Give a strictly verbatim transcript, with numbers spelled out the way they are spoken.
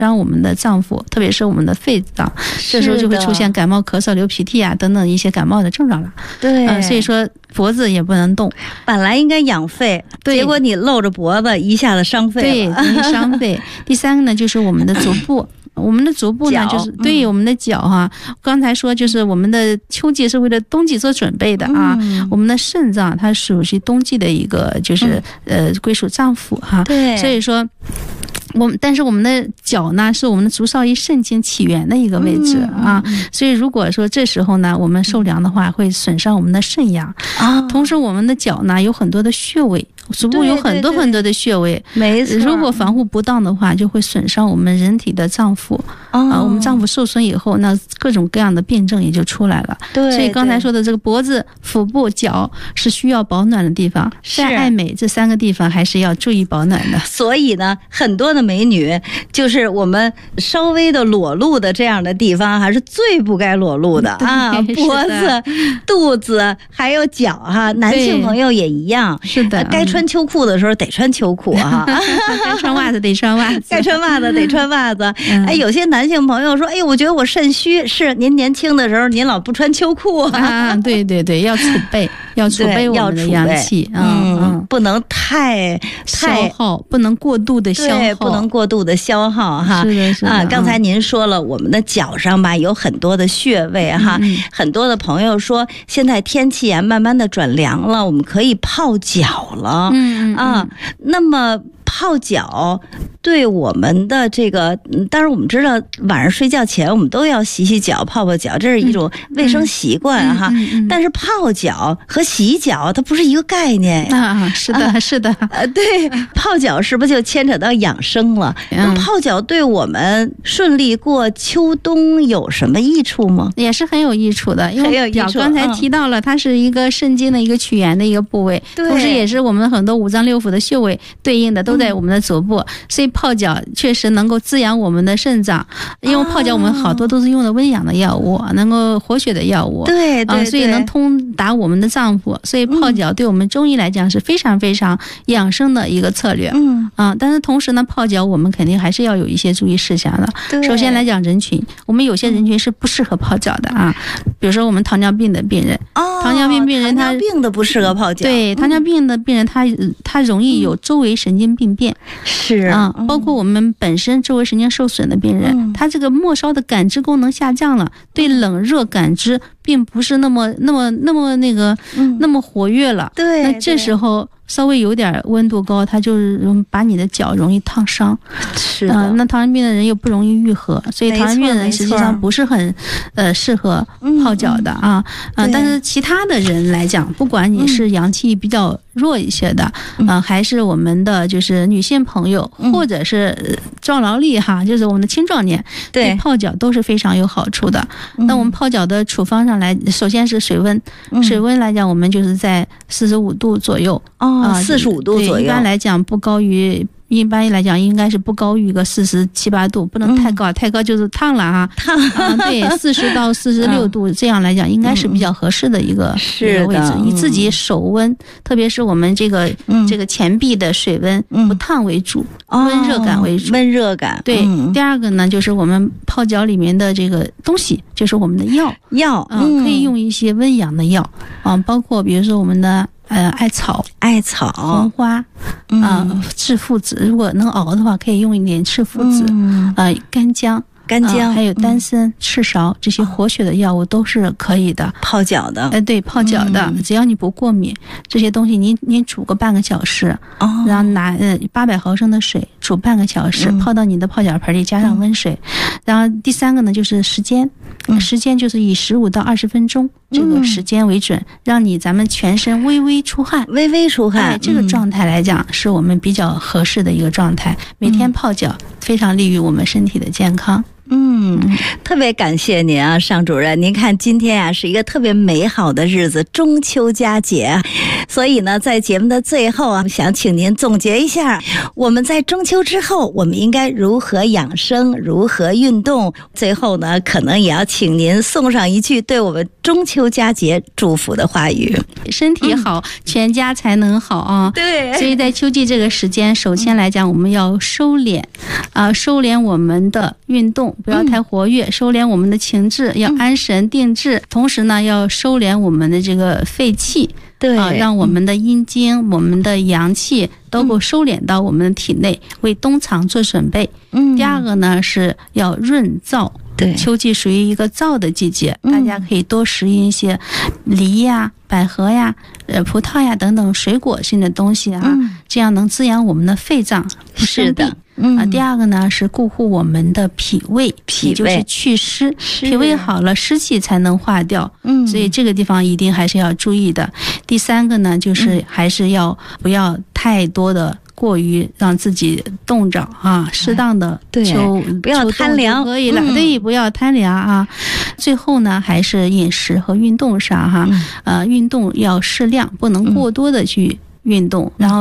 让我们的脏腑，特别是我们的肺脏，这时候就会出现感冒、咳嗽、流鼻涕啊等等一些感冒的症状了。 对， 呃，所以说脖子也不能动， 本来应该养肺，结果你露着脖子，一下子伤肺了， 对，容易伤肺。第三个呢，就是我们的足部。我们的足部呢，就是对我们的脚哈、啊嗯，刚才说就是我们的秋季是为了冬季做准备的啊。嗯、我们的肾脏它属于冬季的一个就是、嗯、呃归属脏腑哈。 对， 所以说。我们但是我们的脚呢，是我们的足少阴肾经起源的一个位置、嗯、啊，所以如果说这时候呢，我们受凉的话，会损伤我们的肾阳啊。同时，我们的脚呢有很多的穴位，足部有很多很多的穴位， 没错。 如果防护不当的话，就会损伤我们人体的脏腑、哦、啊。我们脏腑受损以后，那各种各样的病症也就出来了。 对， 所以刚才说的这个脖子、腹部、脚是需要保暖的地方，在爱美这三个地方还是要注意保暖的。 所以呢，很多的美女就是我们稍微的裸露的这样的地方，还是最不该裸露的啊，脖子、肚子还有脚哈、啊。男性朋友也一样， 是的， 该穿秋裤的时候得穿秋裤啊， 该穿袜子得穿袜子， 该穿袜子得穿袜子。嗯、哎，有些男性朋友说，哎，我觉得我肾虚，是您年轻的时候您老不穿秋裤啊？ 啊对对对，要储备，要储备我们的阳气， 嗯嗯，不能太消耗，不能过度的消耗， 不能过度的消耗哈。 是的，是的啊。刚才您说了，我们的脚上吧有很多的穴位哈，嗯、很多的朋友说，现在天气啊慢慢的转凉了，我们可以泡脚了， 嗯啊，那么。泡脚对我们的这个，当然我们知道晚上睡觉前我们都要洗洗脚、泡泡脚，这是一种卫生习惯哈。 嗯嗯嗯、 但是泡脚和洗脚它不是一个概念啊！是的，啊、是的。 呃，对，泡脚是不是就牵扯到养生了？嗯、那泡脚对我们顺利过秋冬有什么益处吗？ 也是很有益处的，因为脚刚才提到了，它是一个肾经的一个起源的一个部位， 对， 同时也是我们很多五脏六腑的穴位对应的都在我们的足部，嗯、所以泡脚确实能够滋养我们的肾脏。因为泡脚我们好多都是用的温养的药物，啊、能够活血的药物， 对 对, 对、 啊，所以能通达我们的脏腑。所以泡脚对我们中医来讲是非常非常养生的一个策略。 嗯啊，但是同时呢，泡脚我们肯定还是要有一些注意事项的。首先来讲人群，我们有些人群是不适合泡脚的啊，比如说我们糖尿病的病人， 哦、 糖尿病病人他糖尿病的不适合泡脚， 对，糖尿病的病人他他容易有周围神经病变， 是啊，包括我们本身周围神经受损的病人，嗯、他这个末梢的感知功能下降了，对冷热感知并不是那么那么那么那个、嗯、那么活跃了， 对， 那这时候稍微有点温度高，它就是容把你的脚容易烫伤。 是的、 呃，那糖尿病的人又不容易愈合，所以糖尿病人实际上不是很呃适合泡脚的啊。嗯、呃，但是其他的人来讲，不管你是阳气比较弱一些的，嗯、呃，还是我们的就是女性朋友，嗯、或者是壮劳力哈，就是我们的青壮年，对泡脚都是非常有好处的。嗯、那我们泡脚的处方上来，首先是水温，嗯、水温来讲，我们就是在四十五度左右。 哦，四十五度左右， 一般来讲不高于，一般来讲应该是不高于个四十七八度，不能太高，嗯、太高就是烫了哈。 烫啊，对，四十到四十六度、嗯、这样来讲，应该是比较合适的一个、嗯、一个位置。以自己手温，特别是我们这个、嗯、这个前臂的水温、嗯、不烫为主， 嗯、 温热感为主。 哦、温热感。 对、 嗯。 第二个呢，就是我们泡脚里面的这个东西，就是我们的药药， 嗯，可以用一些温阳的药啊，包括比如说我们的。呃，艾草、 艾草、 红花，啊、呃，赤附子，如果能熬的话，可以用一点赤附子，嗯、呃，干姜。 干姜、 呃、还有丹参、嗯、赤芍这些活血的药物都是可以的， 泡脚的。 呃，对，泡脚的，嗯、只要你不过敏，这些东西你你煮个半个小时，哦、然后拿呃八百毫升的水煮半个小时，嗯、泡到你的泡脚盆里，加上温水。嗯、然后第三个呢就是时间，嗯、时间就是以十五到二十分钟、嗯、这个时间为准，让你咱们全身微微出汗， 微微出汗， 哎，这个状态来讲是我们比较合适的一个状态。每天泡脚非常利于我们身体的健康。 嗯，特别感谢您啊，尚主任。您看今天啊是一个特别美好的日子，中秋佳节，所以呢，在节目的最后啊，想请您总结一下，我们在中秋之后，我们应该如何养生，如何运动？最后呢，可能也要请您送上一句对我们中秋佳节祝福的话语： 身体好，嗯、全家才能好啊。 对， 所以在秋季这个时间，首先来讲，我们要收敛啊、呃，收敛我们的运动。不要太活跃，嗯、收敛我们的情志，要安神定志。嗯、同时呢，要收敛我们的这个肺气， 对啊，让我们的阴经、嗯、我们的阳气都够收敛到我们的体内，嗯、为冬藏做准备。嗯，第二个呢是要润燥。 对， 秋季属于一个燥的季节，嗯、大家可以多食一些梨呀、百合呀、呃葡萄呀等等水果性的东西啊，嗯、这样能滋养我们的肺脏，不生病。嗯、啊，第二个呢是固护我们的脾胃，脾就是祛湿，脾胃好了，湿气才能化掉。嗯，所以这个地方一定还是要注意的。第三个呢，就是还是要不要太多的。过于让自己冻着啊，适当的秋不要贪凉可以了，嗯、对，不要贪凉啊。最后呢，还是饮食和运动上哈，嗯、呃，运动要适量，不能过多的去运动，嗯、然后。